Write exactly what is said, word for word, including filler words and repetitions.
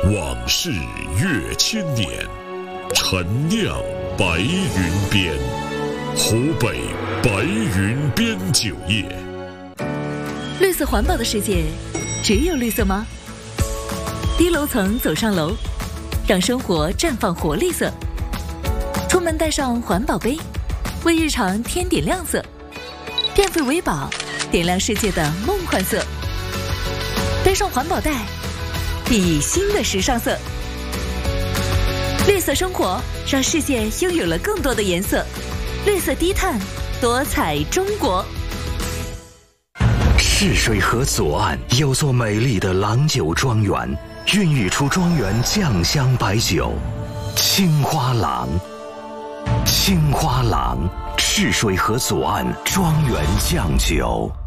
往事越千年，陈酿白云边，湖北白云边酒业。 绿色环保的世界，只有绿色吗？低楼层走上楼，让生活绽放活力色。出门带上环保杯，为日常添点亮色。变废为宝，点亮世界的梦幻色。背上环保袋，熠熠新的时尚色。绿色生活，让世界拥有了更多的颜色。绿色低碳，多彩中国。 泗水河左岸有座美丽的郎酒庄园，孕育出庄园酱香白酒青花郎。青花郎，泗水河左岸庄园酱酒。